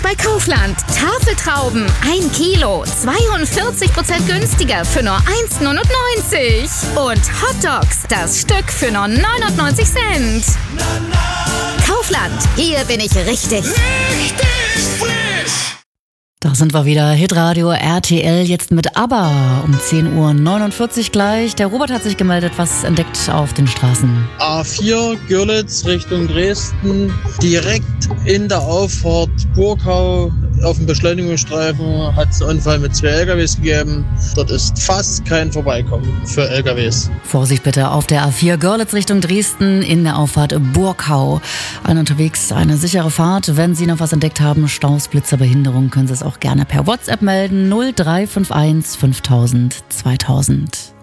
bei Kaufland. Tafeltrauben 1 Kilo, 42% günstiger für nur 1,99. Und Hotdogs, das Stück für nur 99 Cent. Kaufland, hier bin ich richtig. Richtig frisch! Da sind wir wieder. Hitradio RTL jetzt mit ABBA um 10:49 Uhr gleich. Der Robert hat sich gemeldet, was entdeckt auf den Straßen. A4 Görlitz Richtung Dresden, direkt in der Auffahrt Burkau auf dem Beschleunigungsstreifen hat es einen Unfall mit 2 LKWs gegeben. Dort ist fast kein Vorbeikommen für LKWs. Vorsicht bitte auf der A4 Görlitz Richtung Dresden in der Auffahrt Burkau. Allen unterwegs eine sichere Fahrt. Wenn Sie noch was entdeckt haben, Staus, Blitzer, Behinderung, können Sie es auch gerne per WhatsApp melden. 0351 5000 2000.